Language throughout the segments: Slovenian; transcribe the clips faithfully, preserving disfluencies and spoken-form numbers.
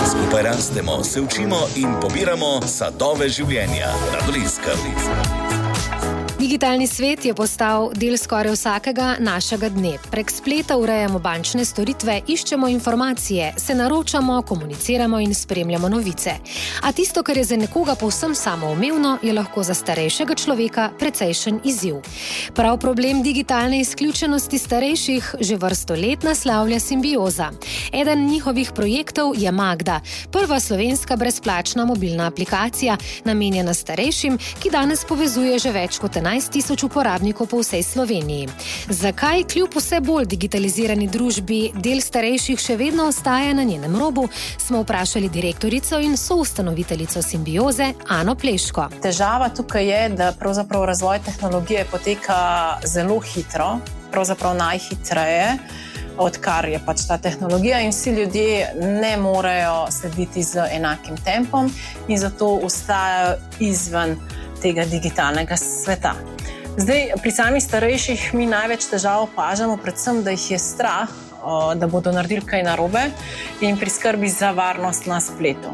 Skupaj rastemo, se učimo in pobiramo sadove življenja na Dolenjskem. Digitalni svet je postal del skoraj vsakega našega dne. Prek spleta urejamo bančne storitve, iščemo informacije, se naročamo, komuniciramo in spremljamo novice. A tisto, kar je za nekoga povsem samoumevno, je lahko za starejšega človeka precejšen izziv. Prav problem digitalne izključenosti starejših že vrsto let naslavlja Simbioza. Eden njihovih projektov je Magda, prva slovenska brezplačna mobilna aplikacija, namenjena starejšim, ki danes povezuje že več kot enajst tisoč uporabnikov po vsej Sloveniji. Zakaj kljub vse bolj digitalizirani družbi del starejših še vedno ostaja na njenem robu, smo vprašali direktorico in soustanoviteljico Simbioze Ano Pleško. Težava tukaj je, da pravzaprav razvoj tehnologije poteka zelo hitro, pravzaprav najhitreje, odkar je pač ta tehnologija, in vsi ljudje ne morejo slediti z enakim tempom in zato ostajajo izven tega digitalnega sveta. Zdaj, pri samih starejših mi največ težav opažamo, predvsem, da jih je strah, da bodo naredili kaj narobe in pri skrbi za varnost na spletu.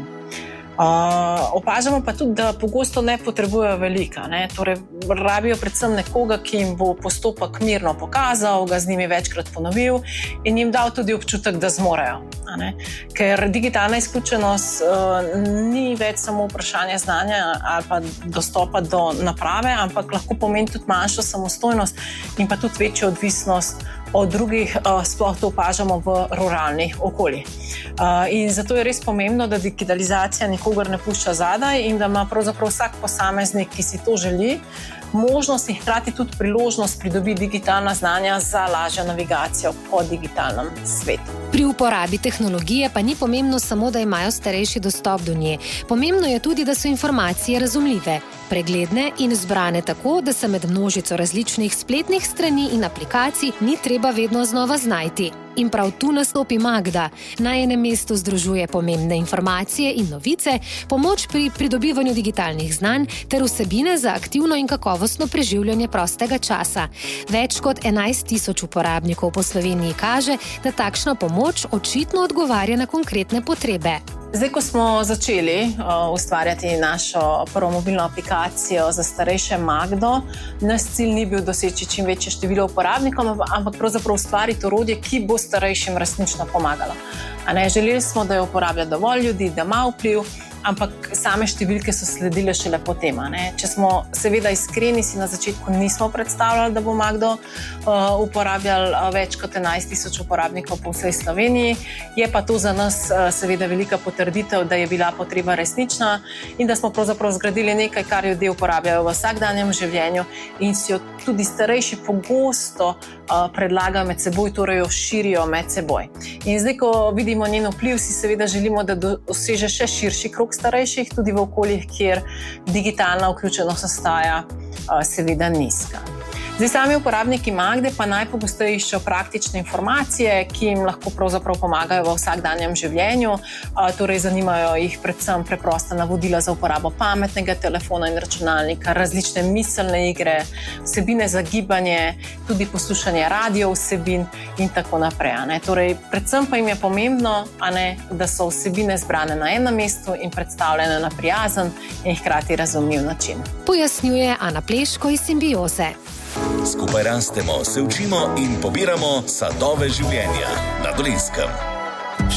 Uh, opažamo pa tudi, da pogosto ne potrebujejo velika, ne? Torej rabijo predvsem nekoga, ki jim bo postopek mirno pokazal, ga z njimi večkrat ponovil in jim dal tudi občutek, da zmorejo. Ne? Ker digitalna izključenost uh, ni več samo vprašanje znanja ali pa dostopa do naprave, ampak lahko pomeni tudi manjšo samostojnost in pa tudi večjo odvisnost od drugih, uh, sploh to opažamo v ruralnih okoljih. Uh, in zato je res pomembno, da digitalizacija nikogar ne pušča zadaj in da ima pravzaprav vsak posameznik, ki si to želi, možnost in hkrati tudi priložnost pridobi digitalna znanja za lažjo navigacijo po digitalnem svetu. Pri uporabi tehnologije pa ni pomembno samo, da imajo starejši dostop do nje. Pomembno je tudi, da so informacije razumljive, pregledne in zbrane tako, da se med množico različnih spletnih strani in aplikacij ni treba vedno znova znajti. In prav tu nastopi Magda. Na enem mestu združuje pomembne informacije in novice, pomoč pri pridobivanju digitalnih znanj ter vsebine za aktivno in kakovostno preživljanje prostega časa. Več kot enajst tisoč uporabnikov po Sloveniji kaže, da takšna pomoč očitno odgovarja na konkretne potrebe. Zdaj, ko smo začeli uh, ustvarjati našo prvo mobilno aplikacijo za starejše Magdo, naš cilj ni bil doseči čim večje število uporabnikov, ampak pravzaprav ustvariti orodje, ki bo starejšim resnično pomagalo. A ne, želeli smo, da jo uporablja dovolj ljudi, da ima vpliv, ampak same številke so sledile šele potem. Ne? Če smo seveda iskreni, si na začetku nismo predstavljali, da bo Magdo uh, uporabljal uh, več kot enajst tisoč uporabnikov po vsej Sloveniji. Je pa to za nas uh, seveda velika potrditev, da je bila potreba resnična in da smo pravzaprav zgradili nekaj, kar ljudje uporabljajo v vsakdanjem življenju in si jo tudi starejši pogosto uh, predlagajo med seboj, torej jo širijo med seboj. In zdaj, ko vidimo njen vpliv, si seveda želimo, da doseže še širši krog starejših, tudi v okoljih, kjer digitalna vključenost ostaja seveda nizka. Zdaj, sami uporabniki Magde pa najpogosteje iščejo praktične informacije, ki jim lahko pravzaprav pomagajo v vsakdanjem življenju. Torej, zanimajo jih predvsem preprosta navodila za uporabo pametnega telefona in računalnika, različne miselne igre, vsebine za gibanje, tudi poslušanje radio vsebin in tako naprej. Ne? Torej, predvsem pa jim je pomembno, a ne, da so vsebine zbrane na enem mestu in predstavljene na prijazen in hkrati razumljiv način. Pojasnjuje Ana Pleško iz Simbioze. Skupaj rastemo, se učimo in pobiramo sadove življenja na Dolenjskem.